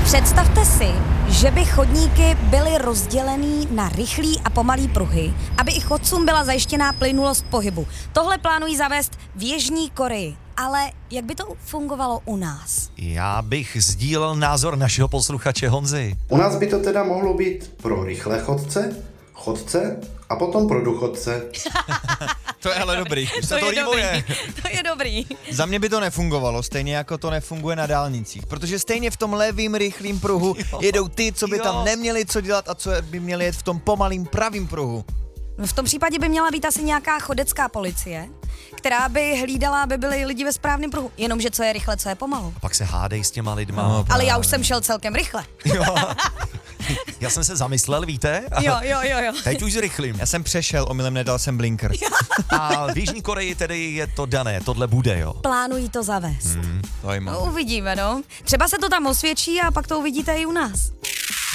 Představte si, že by chodníky byly rozdělený na rychlý a pomalý pruhy, aby i chodcům byla zajištěná plynulost pohybu. Tohle plánují zavést v Jižní Koreji. Ale jak by to fungovalo u nás? Já bych sdílel názor našeho posluchače Honzy. U nás by to teda mohlo být pro rychlé chodce a potom pro důchodce. To je ale dobrý. To je dobrý. Za mě by to nefungovalo, stejně jako to nefunguje na dálnicích, protože stejně v tom levým rychlým pruhu jedou ty, co by tam neměli co dělat a co by měli jet v tom pomalým pravým pruhu. V tom případě by měla být asi nějaká chodecká policie, která by hlídala, aby byli lidi ve správném pruhu. Jenomže co je rychle, co je pomalu. A pak se hádej s těma lidma. No, Ale já už jsem šel celkem rychle. Já jsem se zamyslel, víte? Jo. Teď už rychlým. Já jsem přešel, omylem nedal jsem blinker. A v Jižní Koreji tedy je to dané, tohle bude, jo? Plánují to zavést. To je Uvidíme, no. Třeba se to tam osvědčí a pak to uvidíte i u nás.